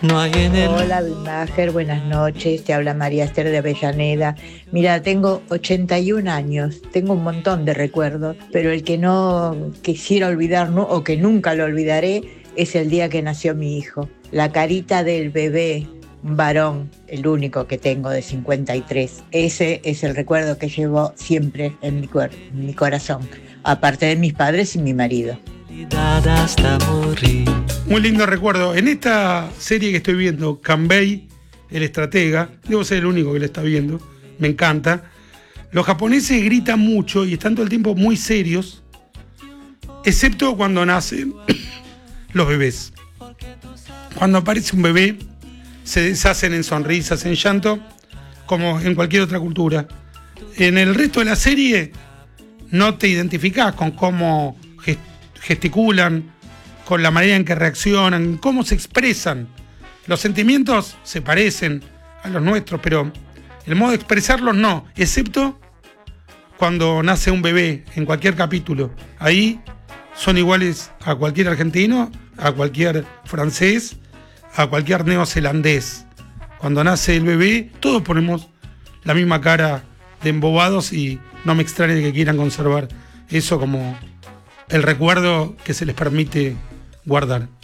no hay en el... Hola, Bimager, buenas noches. Te habla María Esther de Avellaneda. Mira, tengo 81 años, tengo un montón de recuerdos, pero el que no quisiera olvidar o que nunca lo olvidaré es el día que nació mi hijo. La carita del bebé, un varón, el único que tengo de 53. Ese es el recuerdo que llevo siempre en mi corazón, aparte de mis padres y mi marido. Hasta morir. Muy lindo recuerdo. En esta serie que estoy viendo, Kanbei, el estratega, debo ser el único que la está viendo, me encanta. Los japoneses gritan mucho y están todo el tiempo muy serios, excepto cuando nacen los bebés. Cuando aparece un bebé, se deshacen en sonrisas, en llanto, como en cualquier otra cultura. En el resto de la serie no te identificás con cómo gesticulan, con la manera en que reaccionan, cómo se expresan. Los sentimientos se parecen a los nuestros, pero el modo de expresarlos no, excepto cuando nace un bebé en cualquier capítulo. Ahí son iguales a cualquier argentino, a cualquier francés, a cualquier neozelandés. Cuando nace el bebé, todos ponemos la misma cara de embobados y no me extraña que quieran conservar eso como el recuerdo que se les permite guardar.